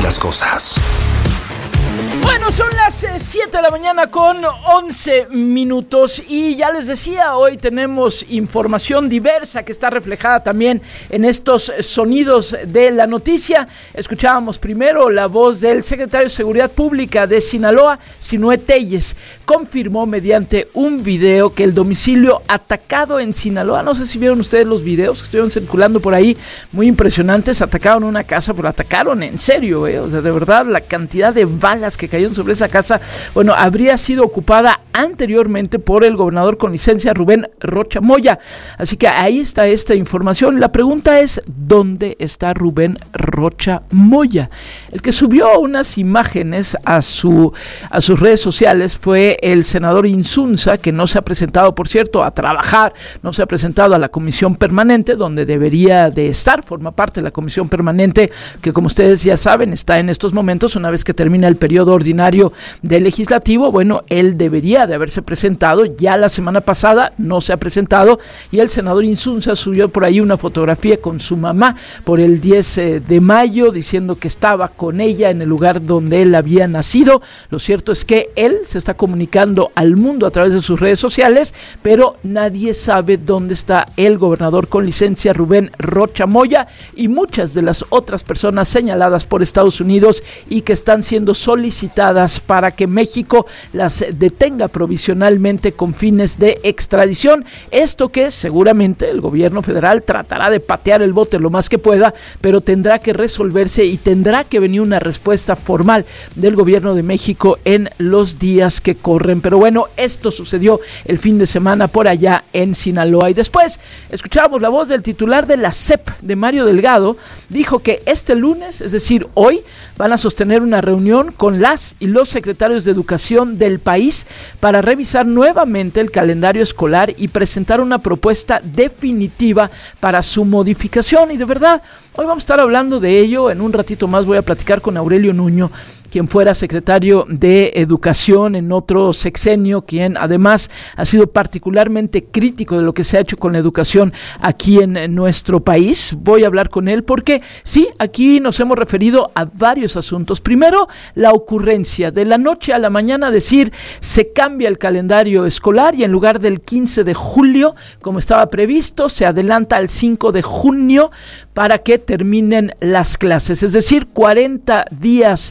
las cosas. Bueno, son las 7 de la mañana con 11 minutos y ya les decía, hoy tenemos información diversa que está reflejada también en estos sonidos de la noticia. Escuchábamos primero la voz del secretario de Seguridad Pública de Sinaloa, Sinué Telles, confirmó mediante un video que el domicilio atacado en Sinaloa, no sé si vieron ustedes los videos que estuvieron circulando por ahí, muy impresionantes, atacaron una casa, pero atacaron en serio, o sea, de verdad, la cantidad de balas que cayeron sobre esa casa, bueno, habría sido ocupada anteriormente por el gobernador con licencia Rubén Rocha Moya. Así que ahí está esta información. La pregunta es, ¿dónde está Rubén Rocha Moya? El que subió unas imágenes a sus redes sociales fue el senador Insunza, que no se ha presentado, por cierto, a trabajar, no se ha presentado a la comisión permanente, donde debería de estar, forma parte de la comisión permanente, que como ustedes ya saben, está en estos momentos, una vez que termina el periodo ordinario del legislativo. Bueno, él debería de haberse presentado, ya la semana pasada no se ha presentado, y el senador Insunza subió por ahí una fotografía con su mamá por el 10 de mayo, diciendo que estaba con ella en el lugar donde él había nacido. Lo cierto es que él se está comunicando al mundo a través de sus redes sociales, pero nadie sabe dónde está el gobernador con licencia Rubén Rocha Moya y muchas de las otras personas señaladas por Estados Unidos y que están siendo solicitadas para que México las detenga provisionalmente con fines de extradición. Esto que seguramente el gobierno federal tratará de patear el bote lo más que pueda, pero tendrá que resolverse y tendrá que venir una respuesta formal del gobierno de México en los días que corren. Pero bueno, esto sucedió el fin de semana por allá en Sinaloa. Y después escuchábamos la voz del titular de la SEP, de Mario Delgado. Dijo que este lunes, es decir, hoy, van a sostener una reunión con las y los secretarios de educación del país para revisar nuevamente el calendario escolar y presentar una propuesta definitiva para su modificación. Y de verdad, hoy vamos a estar hablando de ello. En un ratito más voy a platicar con Aurelio Nuño, quien fuera secretario de Educación en otro sexenio, quien además ha sido particularmente crítico de lo que se ha hecho con la educación aquí en nuestro país. Voy a hablar con él porque sí, aquí nos hemos referido a varios asuntos. Primero, la ocurrencia de la noche a la mañana decir se cambia el calendario escolar y en lugar del 15 de julio, como estaba previsto, se adelanta al 5 de junio para que terminen las clases, es decir, 40 días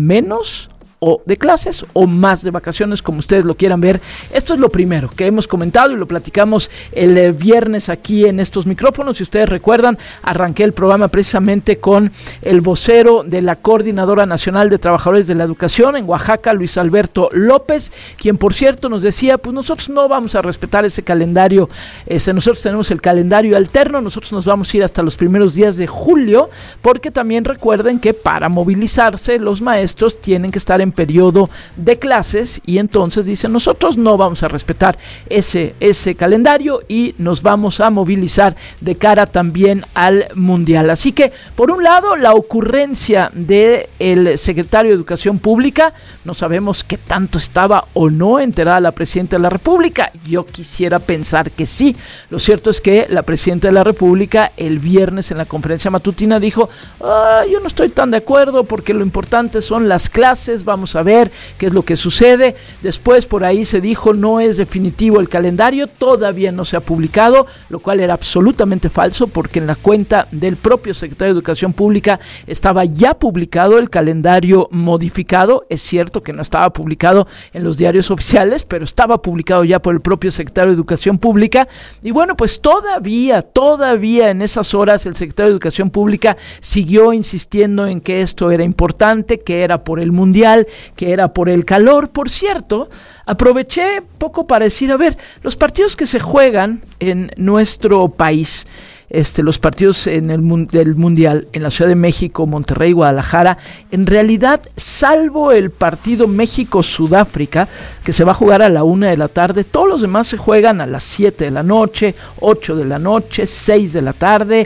menos o de clases o más de vacaciones, como ustedes lo quieran ver. Esto es lo primero que hemos comentado y lo platicamos el viernes aquí en estos micrófonos. Si ustedes recuerdan, arranqué el programa precisamente con el vocero de la Coordinadora Nacional de Trabajadores de la Educación en Oaxaca, Luis Alberto López, quien por cierto nos decía, pues nosotros no vamos a respetar ese calendario, nosotros tenemos el calendario alterno, nosotros nos vamos a ir hasta los primeros días de julio, porque también recuerden que para movilizarse los maestros tienen que estar en periodo de clases y entonces dicen nosotros no vamos a respetar ese calendario y nos vamos a movilizar de cara también al Mundial. Así que por un lado la ocurrencia del secretario de Educación Pública, no sabemos qué tanto estaba o no enterada la Presidenta de la República. Yo quisiera pensar que sí. Lo cierto es que la Presidenta de la República el viernes en la conferencia matutina dijo yo no estoy tan de acuerdo porque lo importante son las clases, vamos a ver qué es lo que sucede. Después por ahí se dijo no es definitivo el calendario, todavía no se ha publicado, lo cual era absolutamente falso porque en la cuenta del propio secretario de Educación Pública estaba ya publicado el calendario modificado. Es cierto que no estaba publicado en los diarios oficiales, pero estaba publicado ya por el propio secretario de Educación Pública. Y bueno, pues todavía en esas horas el secretario de Educación Pública siguió insistiendo en que esto era importante, que era por el Mundial, que era por el calor. Por cierto, aproveché poco para decir, a ver, los partidos que se juegan en nuestro país, los partidos del Mundial en la Ciudad de México, Monterrey, Guadalajara, en realidad, salvo el partido México-Sudáfrica, que se va a jugar a la 1 de la tarde, todos los demás se juegan a las 7 de la noche, 8 de la noche, 6 de la tarde,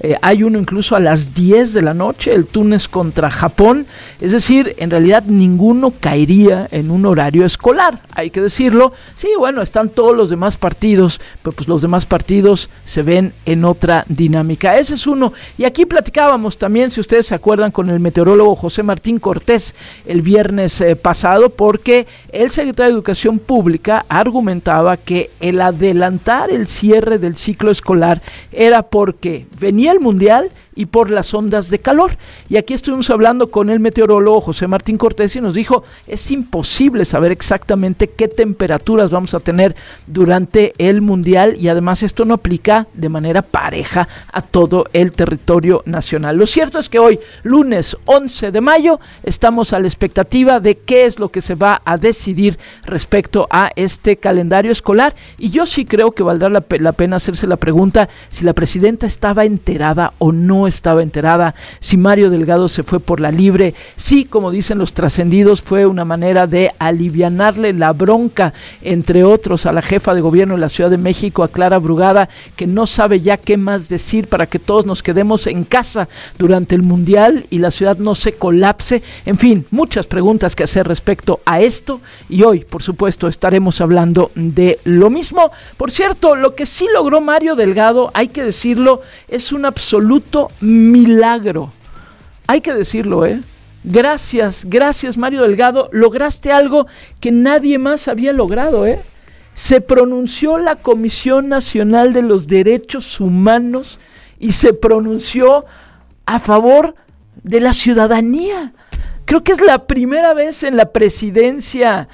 hay uno incluso a las 10 de la noche, el Túnez contra Japón. Es decir, en realidad ninguno caería en un horario escolar, hay que decirlo. Sí, bueno, están todos los demás partidos, pero pues los demás partidos se ven en otra dinámica. Ese es uno. Y aquí platicábamos también, si ustedes se acuerdan, con el meteorólogo José Martín Cortés el viernes pasado, porque el secretario de Educación Pública argumentaba que el adelantar el cierre del ciclo escolar era porque venía el Mundial y por las ondas de calor. Y aquí estuvimos hablando con el meteorólogo José Martín Cortés y nos dijo, es imposible saber exactamente qué temperaturas vamos a tener durante el Mundial, y además esto no aplica de manera pareja a todo el territorio nacional. Lo cierto es que hoy, lunes 11 de mayo, estamos a la expectativa de qué es lo que se va a decidir respecto a este calendario escolar, y yo sí creo que valdrá la pena hacerse la pregunta si la presidenta estaba enterada o no estaba enterada, si Mario Delgado se fue por la libre, si, como dicen los trascendidos, fue una manera de alivianarle la bronca, entre otros, a la jefa de gobierno de la Ciudad de México, a Clara Brugada, que no sabe ya qué más decir para que todos nos quedemos en casa durante el Mundial y la ciudad no se colapse. En fin, muchas preguntas que hacer respecto a esto, y hoy, por supuesto, estaremos hablando de lo mismo. Por cierto, lo que sí logró Mario Delgado, hay que decirlo, es un absoluto milagro. Hay que decirlo, Gracias Mario Delgado, lograste algo que nadie más había logrado, Se pronunció la Comisión Nacional de los Derechos Humanos y se pronunció a favor de la ciudadanía. Creo que es la primera vez en la presidencia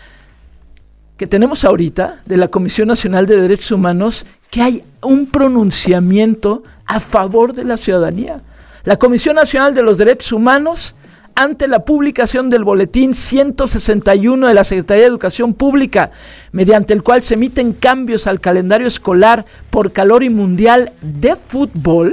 que tenemos ahorita de la Comisión Nacional de Derechos Humanos que hay un pronunciamiento a favor de la ciudadanía. La Comisión Nacional de los Derechos Humanos, ante la publicación del boletín 161 de la Secretaría de Educación Pública, mediante el cual se emiten cambios al calendario escolar por calor y mundial de fútbol,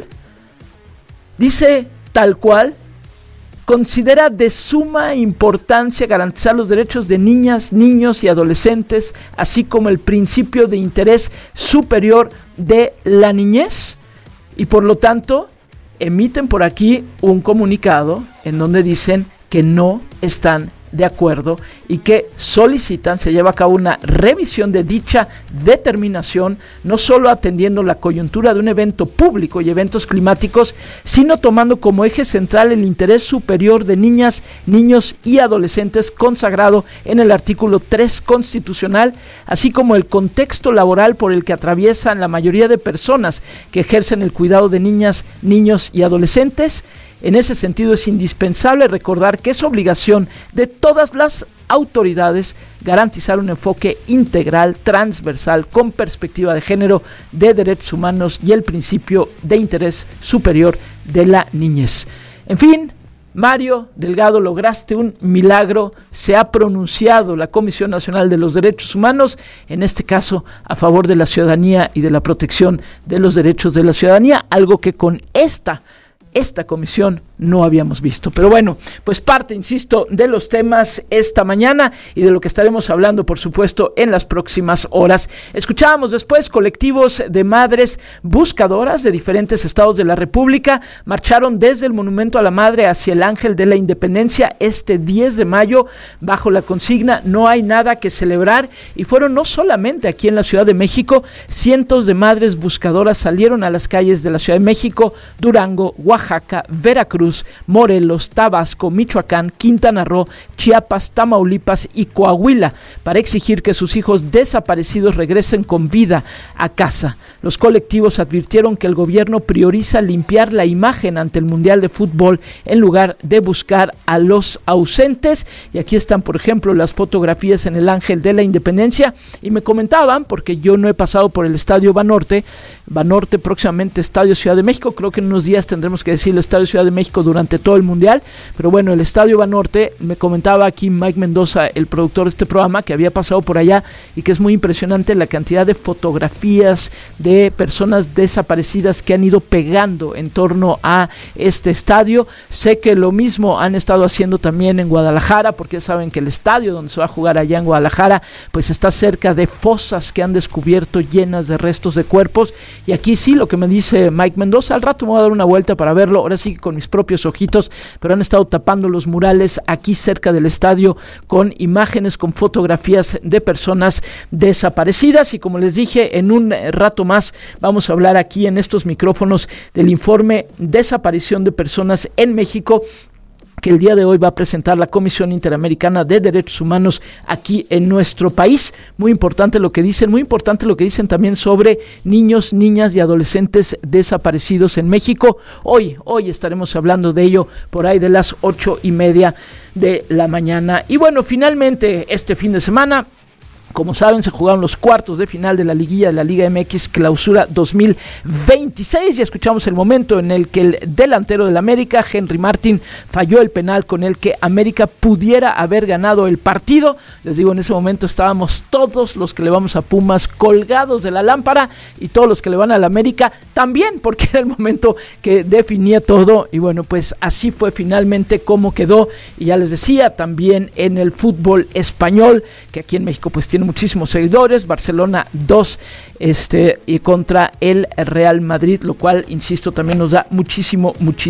dice tal cual: considera de suma importancia garantizar los derechos de niñas, niños y adolescentes, así como el principio de interés superior de la niñez, y por lo tanto emiten por aquí un comunicado en donde dicen que no están de acuerdo y que solicitan se lleve a cabo una revisión de dicha determinación, no solo atendiendo la coyuntura de un evento público y eventos climáticos, sino tomando como eje central el interés superior de niñas, niños y adolescentes consagrado en el artículo 3 constitucional, así como el contexto laboral por el que atraviesan la mayoría de personas que ejercen el cuidado de niñas, niños y adolescentes. En ese sentido, es indispensable recordar que es obligación de todas las autoridades garantizar un enfoque integral, transversal, con perspectiva de género, de derechos humanos y el principio de interés superior de la niñez. En fin, Mario Delgado, lograste un milagro. Se ha pronunciado la Comisión Nacional de los Derechos Humanos, en este caso a favor de la ciudadanía y de la protección de los derechos de la ciudadanía, algo que con esta comisión no habíamos visto. Pero bueno, pues parte, insisto, de los temas esta mañana y de lo que estaremos hablando, por supuesto, en las próximas horas. Escuchábamos después colectivos de madres buscadoras de diferentes estados de la República marcharon desde el Monumento a la Madre hacia el Ángel de la Independencia este 10 de mayo bajo la consigna "No hay nada que celebrar", y fueron no solamente aquí en la Ciudad de México. Cientos de madres buscadoras salieron a las calles de la Ciudad de México, Durango, Oaxaca, Veracruz, Morelos, Tabasco, Michoacán, Quintana Roo, Chiapas, Tamaulipas y Coahuila para exigir que sus hijos desaparecidos regresen con vida a casa. Los colectivos advirtieron que el gobierno prioriza limpiar la imagen ante el Mundial de Fútbol en lugar de buscar a los ausentes. Y aquí están, por ejemplo, las fotografías en el Ángel de la Independencia, y me comentaban, porque yo no he pasado por el Estadio Banorte, próximamente Estadio Ciudad de México, creo que en unos días tendremos que decir el Estadio Ciudad de México durante todo el Mundial, pero bueno, el Estadio Banorte, me comentaba aquí Mike Mendoza, el productor de este programa, que había pasado por allá y que es muy impresionante la cantidad de fotografías de personas desaparecidas que han ido pegando en torno a este estadio. Sé que lo mismo han estado haciendo también en Guadalajara, porque saben que el estadio donde se va a jugar allá en Guadalajara pues está cerca de fosas que han descubierto llenas de restos de cuerpos. Y aquí sí, lo que me dice Mike Mendoza, al rato me voy a dar una vuelta para verlo, ahora sí con mis propios ojitos, pero han estado tapando los murales aquí cerca del estadio con imágenes, con fotografías de personas desaparecidas. Y como les dije, en un rato más vamos a hablar aquí en estos micrófonos del informe Desaparición de Personas en México, que el día de hoy va a presentar la Comisión Interamericana de Derechos Humanos aquí en nuestro país. Muy importante lo que dicen también sobre niños, niñas y adolescentes desaparecidos en México. Hoy estaremos hablando de ello por ahí de las 8:30 de la mañana. Y bueno, finalmente este fin de semana, como saben, se jugaron los cuartos de final de la liguilla de la Liga MX Clausura 2026. Ya escuchamos el momento en el que el delantero del América, Henry Martin, falló el penal con el que América pudiera haber ganado el partido. Les digo, en ese momento estábamos todos los que le vamos a Pumas colgados de la lámpara y todos los que le van al América también, porque era el momento que definía todo. Y bueno, pues así fue finalmente como quedó. Y ya les decía, también en el fútbol español, que aquí en México pues tiene muchísimos seguidores, Barcelona 2 y contra el Real Madrid, lo cual, insisto, también nos da muchísimo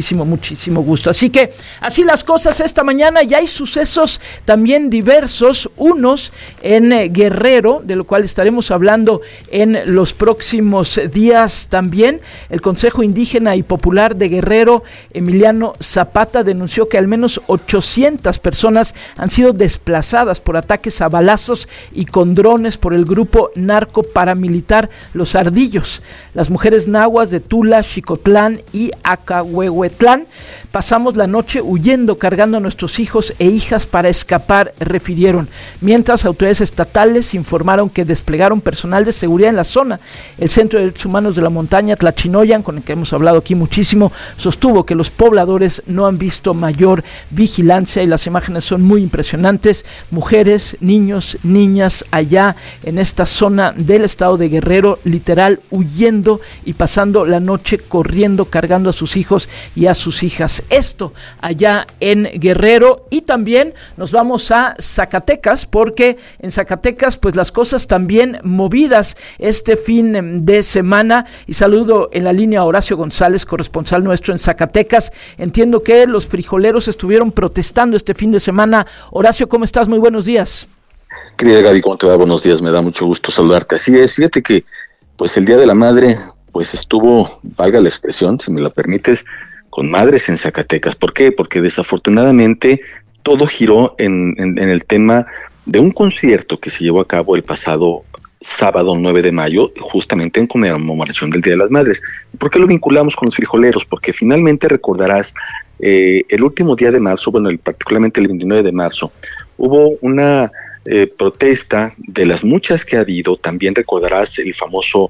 gusto. Así que así las cosas esta mañana. Ya hay sucesos también diversos, unos en Guerrero, de lo cual estaremos hablando en los próximos días también. El Consejo Indígena y Popular de Guerrero, Emiliano Zapata, denunció que al menos 800 personas han sido desplazadas por ataques a balazos y con drones por el grupo narco paramilitar Los Ardillos. Las mujeres nahuas de Tula, Xicotlán y Acahuehuetlán pasamos la noche huyendo, cargando a nuestros hijos e hijas para escapar, refirieron. Mientras, autoridades estatales informaron que desplegaron personal de seguridad en la zona. El Centro de Derechos Humanos de la Montaña, Tlachinoyan, con el que hemos hablado aquí muchísimo, sostuvo que los pobladores no han visto mayor vigilancia y las imágenes son muy impresionantes. Mujeres, niños, niñas allá en esta zona del estado de Guerrero, literal huyendo y pasando la noche corriendo, cargando a sus hijos y a sus hijas. Esto allá en Guerrero. Y también nos vamos a Zacatecas, porque en Zacatecas pues las cosas también movidas este fin de semana. Y saludo en la línea a Horacio González, corresponsal nuestro en Zacatecas. Entiendo que los frijoleros estuvieron protestando este fin de semana. Horacio, ¿cómo estás? Muy buenos días. Querida Gaby, ¿cómo te va? Buenos días, me da mucho gusto saludarte. Así es, fíjate que pues el Día de la Madre pues estuvo, valga la expresión, si me la permites, con madres en Zacatecas. ¿Por qué? Porque desafortunadamente todo giró en el tema de un concierto que se llevó a cabo el pasado sábado 9 de mayo, justamente en conmemoración del Día de las Madres. ¿Por qué lo vinculamos con los frijoleros? Porque finalmente recordarás, el último día de marzo, bueno, particularmente el 29 de marzo, hubo una protesta de las muchas que ha habido. También recordarás el famoso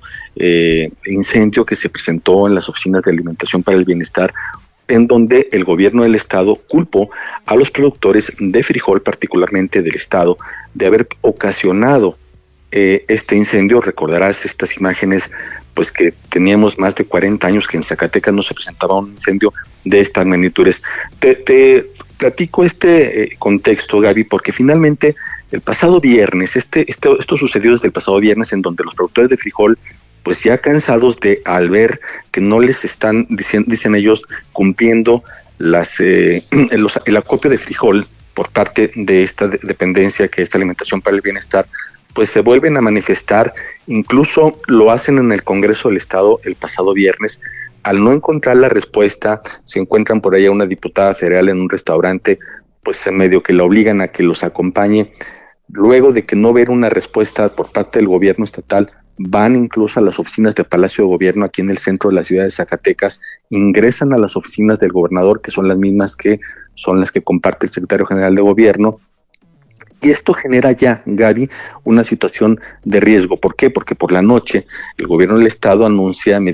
incendio que se presentó en las oficinas de Alimentación para el Bienestar, en donde el gobierno del estado culpó a los productores de frijol, particularmente del estado, de haber ocasionado este incendio. Recordarás estas imágenes, pues que teníamos más de 40 años que en Zacatecas no se presentaba un incendio de estas magnitudes. Te platico este contexto, Gaby, porque finalmente el pasado viernes, esto sucedió desde el pasado viernes, en donde los productores de frijol, pues ya cansados de al ver que no les están, dicen ellos, cumpliendo el acopio de frijol por parte de esta dependencia que es Alimentación para el Bienestar, pues se vuelven a manifestar. Incluso lo hacen en el Congreso del Estado el pasado viernes. Al no encontrar la respuesta, se encuentran por allá una diputada federal en un restaurante, pues medio que la obligan a que los acompañe. Luego de que no ver una respuesta por parte del gobierno estatal, van incluso a las oficinas del Palacio de Gobierno aquí en el centro de la ciudad de Zacatecas, ingresan a las oficinas del gobernador, que son las mismas que son las que comparte el secretario general de Gobierno. Y esto genera ya, Gaby, una situación de riesgo. ¿Por qué? Porque por la noche el gobierno del estado anuncia